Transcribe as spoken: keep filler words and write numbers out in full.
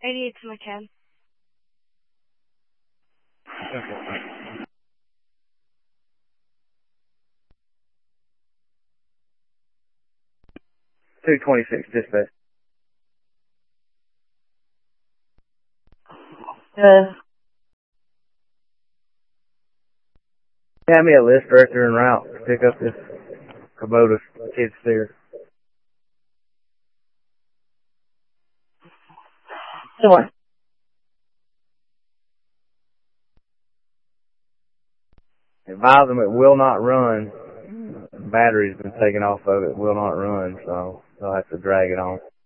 eighty-eight to McCann. Okay. two twenty-six dispatch. Good. Have me a list director en route to pick up this Kubota skid steer. Sure. Advise them it will not run. The battery's been taken off of it. It will not run, so they'll have to drag it on.